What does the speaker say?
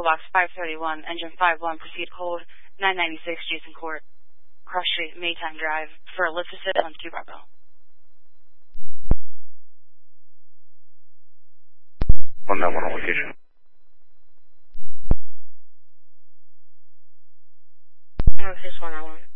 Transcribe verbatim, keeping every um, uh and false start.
Box five thirty-one, Engine five one, proceed hold nine ninety-six Jason Court, Cross Street, Maytime Drive, for a lift assist on two Bravo. one nine one on location. Northeast one nine one.